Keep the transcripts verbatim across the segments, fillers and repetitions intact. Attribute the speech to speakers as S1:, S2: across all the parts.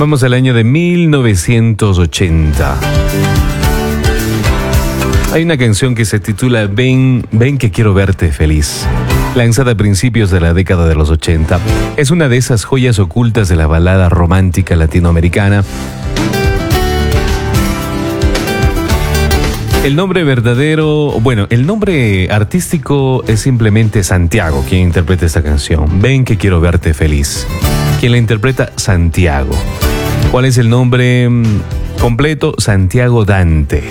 S1: Vamos al año de mil novecientos ochenta. Hay una canción que se titula Ven, ven que quiero verte feliz, lanzada a principios de la década de los ochenta. Es una de esas joyas ocultas de la balada romántica latinoamericana. El nombre verdadero, bueno, el nombre artístico es simplemente Santiago, quien interpreta esta canción. Ven que quiero verte feliz. Quien la interpreta, Santiago. ¿Cuál es el nombre completo? Santiago Dante.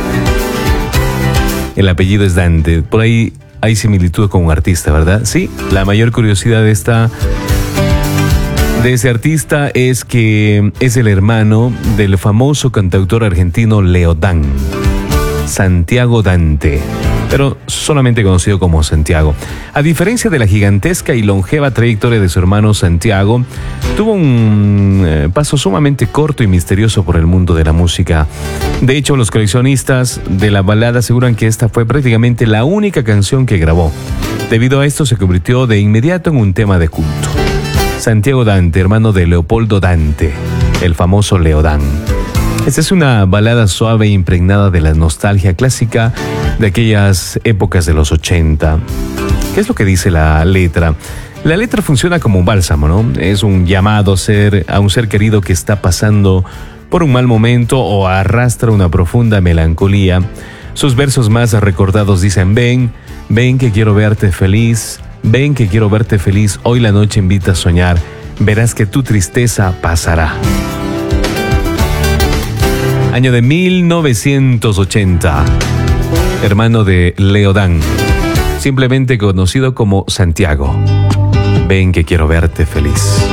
S1: El apellido es Dante. Por ahí hay similitud con un artista, ¿verdad? Sí, la mayor curiosidad de esta de ese artista es que es el hermano del famoso cantautor argentino Leodán, Santiago Dante, pero solamente conocido como Santiago. A diferencia de la gigantesca y longeva trayectoria de su hermano Santiago, tuvo un eh, paso sumamente corto y misterioso por el mundo de la música. De hecho, los coleccionistas de la balada aseguran que esta fue prácticamente la única canción que grabó. Debido a esto, se convirtió de inmediato en un tema de culto. Santiago Dante, hermano de Leopoldo Dante, el famoso Leodán. Esta es una balada suave e impregnada de la nostalgia clásica de aquellas épocas de los ochenta. ¿Qué es lo que dice la letra? La letra funciona como un bálsamo, ¿no? Es un llamado a, ser, a un ser querido que está pasando por un mal momento o arrastra una profunda melancolía. Sus versos más recordados dicen: ven, ven que quiero verte feliz, ven que quiero verte feliz, hoy la noche invita a soñar, verás que tu tristeza pasará. Año de mil novecientos ochenta. Hermano de Leodán, simplemente conocido como Santiago. Ven que quiero verte feliz.